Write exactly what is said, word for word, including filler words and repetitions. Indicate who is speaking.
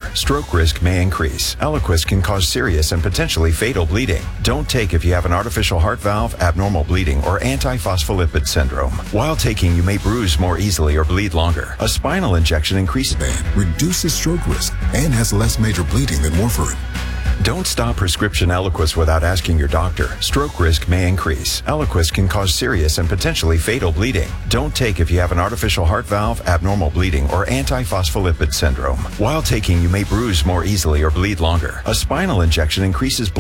Speaker 1: stroke risk may increase. Eliquis can cause serious and potentially fatal bleeding. Don't take if you have an artificial heart valve, abnormal bleeding, or antiphospholipid syndrome. While taking, you may bruise more easily or bleed longer. A spinal injection increases
Speaker 2: reduces stroke risk and has less major bleeding than warfarin.
Speaker 1: Don't stop prescription Eliquis without asking your doctor. Stroke risk may increase. Eliquis can cause serious and potentially fatal bleeding. Don't take if you have an artificial heart valve, abnormal bleeding, or antiphospholipid syndrome. While taking, you may bruise more easily or bleed longer. A spinal injection increases blood